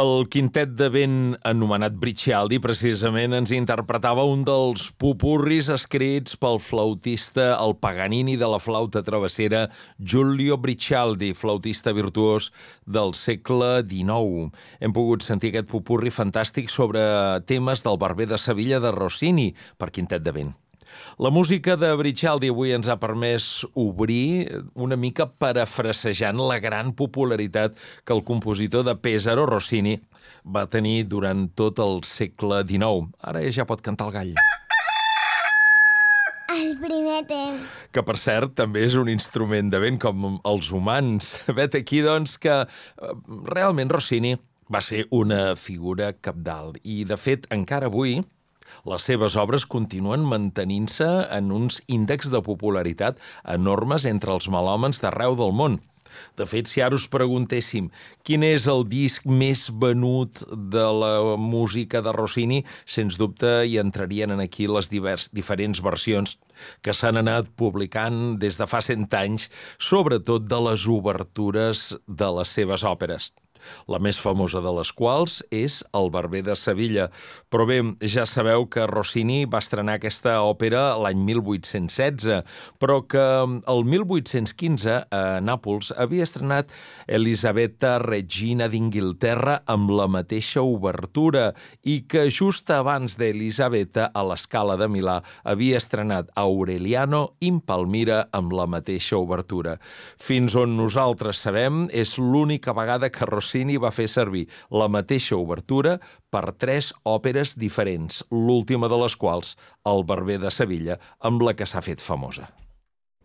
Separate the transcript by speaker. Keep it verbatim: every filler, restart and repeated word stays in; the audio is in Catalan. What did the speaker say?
Speaker 1: El quintet de vent anomenat Bricialdi precisament ens interpretava un dels popurris escrits pel flautista, el Paganini de la flauta travessera, Giulio Bricialdi, flautista virtuós del segle dinou. Hem pogut sentir aquest popurri fantàstic sobre temes del Barber de Sevilla de Rossini per quintet de vent. La música de Bricialdi avui ens ha permès obrir una mica parafrasejant la gran popularitat que el compositor de Pesaro, Rossini, va tenir durant tot el segle dinou. Ara ja pot cantar el gall.
Speaker 2: El primer temps.
Speaker 1: Que, per cert, també és un instrument de vent com els humans. Vet aquí, doncs, que realment Rossini va ser una figura cabdal. I, de fet, encara avui les seves obres continuen mantenint-se en uns índexs de popularitat enormes entre els melòmans d'arreu del món. De fet, si ara us preguntéssim quin és el disc més venut de la música de Rossini, sens dubte hi entrarien en aquí les divers, diferents versions que s'han anat publicant des de fa cent anys, sobretot de les obertures de les seves òperes. La més famosa de les quals és El Barber de Sevilla. Però bé, ja sabeu que Rossini va estrenar aquesta òpera l'any mil vuit-cents setze, però que el mil vuit-cents quinze a Nàpols havia estrenat Elisabetta Regina d'Inglaterra amb la mateixa obertura i que just abans d'Elisabetta a la Scala de Milà havia estrenat Aureliano in Palmira amb la mateixa obertura. Fins on nosaltres sabem, és l'única vegada que Rossini Rossini va fer servir la mateixa obertura per tres òperes diferents, l'última de les quals, El Barber de Sevilla, amb la que s'ha fet famosa.